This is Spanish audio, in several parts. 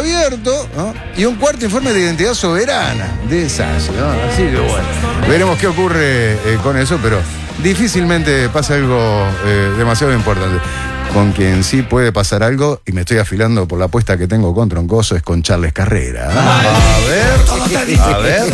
abierto, ¿no? Y un cuarto informe de identidad soberana de SAS, ¿no? Así que bueno, veremos qué ocurre con eso, pero difícilmente pasa algo demasiado importante. Con quien sí puede pasar algo, y me estoy afilando por la apuesta que tengo con Troncoso, es con Charles Carrera. A ver.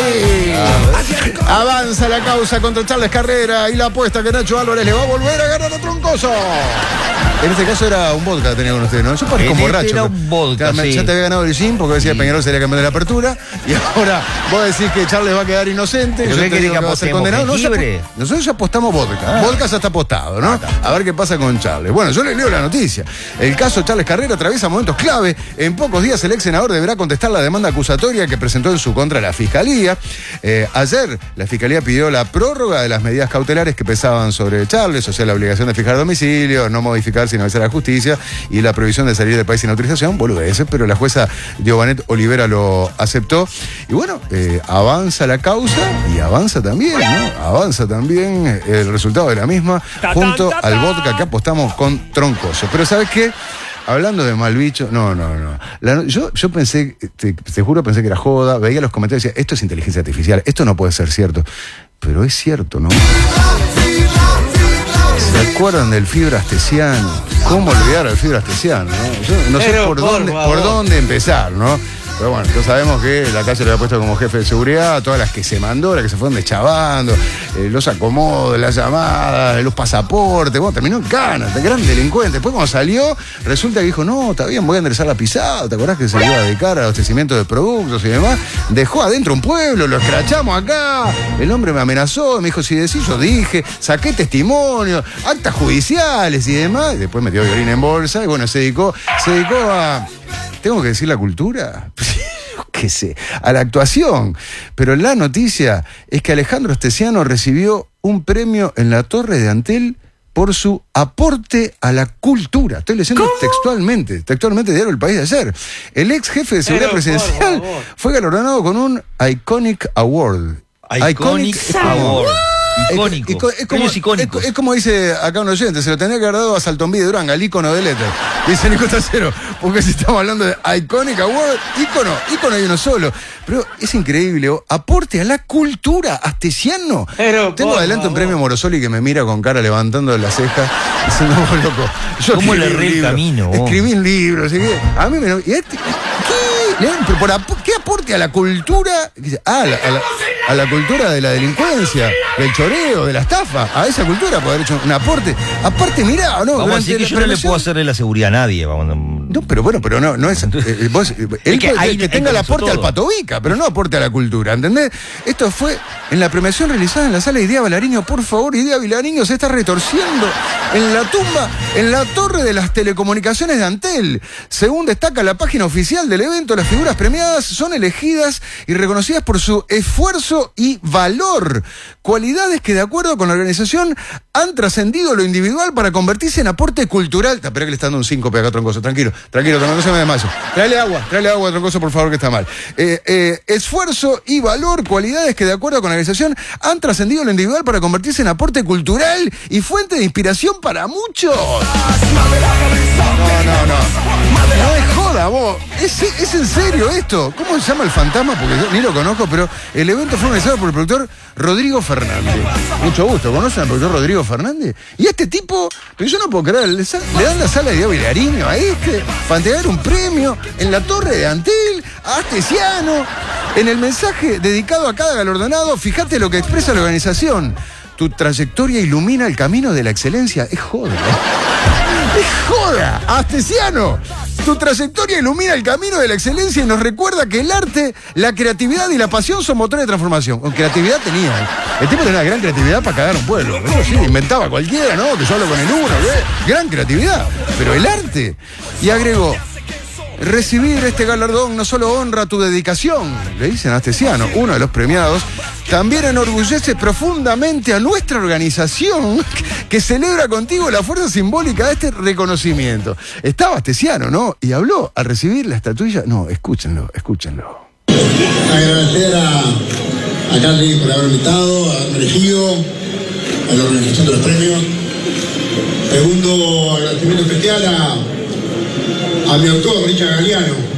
Avanza la causa contra Charles Carrera y la apuesta que Nacho Álvarez le va a volver a ganar a Troncoso. En este caso era un vodka que tenía con ustedes, ¿no? Yo parezco un borracho. Era un vodka, sí. Ya te había ganado el gin porque decía Peñarol sería campeón de la apertura. Y ahora vos decís que Charles va a quedar inocente. ¿Pero yo te digo que va a ser condenado. Nosotros ya apostamos vodka. Vodka ya está apostado, ¿no? A ver qué pasa con Charles. Bueno, yo le leo la noticia. El caso Charles Carrera atraviesa momentos clave. En pocos días el ex senador deberá contestar la demanda acusatoria que presentó en su contra la Fiscalía. Ayer la Fiscalía pidió la prórroga de las medidas cautelares que pesaban sobre Charles, o sea, la obligación de fijar domicilio, no modificar sin avisar a la justicia y la prohibición de salir del país sin autorización, boludeces, pero la jueza Giovanet Olivera lo aceptó. Y bueno, avanza la causa y avanza también, ¿no? Avanza también el resultado de la misma junto al vodka que apostamos con Troncoso. Pero ¿sabes qué? Hablando de mal bicho, no. Yo pensé, te juro, pensé que era joda, veía los comentarios y decía, esto es inteligencia artificial, esto no puede ser cierto. Pero es cierto, ¿no? ¿Se acuerdan del Fibra Astesiano? ¿Cómo olvidar al Fibra Astesiano, no? Yo no sé por dónde empezar, ¿no? Pero bueno, todos sabemos que la calle le había puesto como jefe de seguridad, todas las que se mandó, las que se fueron deschavando, los acomodos, las llamadas, los pasaportes, bueno, terminó en cana, gran delincuente. Después cuando salió, resulta que dijo, no, está bien, voy a enderezar la pisada, ¿te acordás que se iba a dedicar al abastecimiento de productos y demás? Dejó adentro un pueblo, lo escrachamos acá, el hombre me amenazó, me dijo, si decís, yo dije, saqué testimonios, actas judiciales y demás, y después metió violín en bolsa y bueno, se dedicó a... ¿Tengo que decir la cultura? ¿Qué sé? A la actuación. Pero la noticia es que Alejandro Astesiano recibió un premio en la Torre de Antel por su aporte a la cultura. Estoy leyendo textualmente Diario El País de ayer. El ex jefe de seguridad presidencial fue galardonado con un Iconic Award. Iconic Award. Icónico. Es como dice acá un oyente, se lo tendría que haber dado a Saltombí de Duranga, al ícono del éter. Dice Nico Trasero, porque si estamos hablando de Iconic Award, ícono hay uno solo. Pero es increíble, aporte a la cultura, Astesiano. Tengo adelante un premio Morosoli que me mira con cara levantando las cejas, diciendo, vos loco, yo ¿cómo le erré el camino? Escribí un libro, así que a mí me... ¿Qué aporte a la cultura? A la cultura de la delincuencia, del choreo, de la estafa. A esa cultura puede haber hecho un aporte. Aparte, mirá, ¿no? Vamos a decir que yo no le puedo hacerle la seguridad a nadie. No, pero bueno, no es... que tenga el aporte al Patovica, pero no aporte a la cultura, ¿entendés? Esto fue en la premiación realizada en la sala Idea Vilariño. Por favor, Idea Vilariño se está retorciendo en la tumba, en la torre de las telecomunicaciones de Antel. Según destaca la página oficial del evento, las figuras premiadas son elegidas y reconocidas por su esfuerzo y valor, cualidades que de acuerdo con la organización han trascendido lo individual para convertirse en aporte cultural. Espera que le está dando un síncope acá, Troncoso, tranquilo, no se me desmayo. Tráele agua, Troncoso, por favor, que está mal. Esfuerzo y valor, cualidades que de acuerdo con la organización han trascendido lo individual para convertirse en aporte cultural y fuente de inspiración para muchos. No es joda, vos. ¿Es en serio esto? ¿Cómo se llama el fantasma? Porque yo ni lo conozco, pero el evento fue organizado por el productor Rodrigo Fernández. Mucho gusto. ¿Conocen al productor Rodrigo Fernández? Y este tipo, pero yo no puedo creer, le dan la sala de Idea Vilariño a para entregar un premio en la Torre de Antel a Astesiano. En el mensaje dedicado a cada galardonado, fíjate lo que expresa la organización. Tu trayectoria ilumina el camino de la excelencia. Es joda. ¡Es joda! ¡Astesiano! Tu trayectoria ilumina el camino de la excelencia y nos recuerda que el arte, la creatividad y la pasión son motores de transformación. Con creatividad tenía. El tipo tenía una gran creatividad para cagar un pueblo. Eso sí, inventaba cualquiera, ¿no? Que yo hablo con el uno, gran creatividad. Pero el arte. Y agregó, recibir este galardón no solo honra tu dedicación, le dicen a Astesiano, uno de los premiados, también enorgullece profundamente a nuestra organización que celebra contigo la fuerza simbólica de este reconocimiento. Estaba Astesiano, ¿no? Y habló al recibir la estatuilla. No, escúchenlo. Agradecer a Carly por haberme invitado, haberme elegido, a la organización de los premios. Segundo agradecimiento especial a mi autor, Richard Galeano.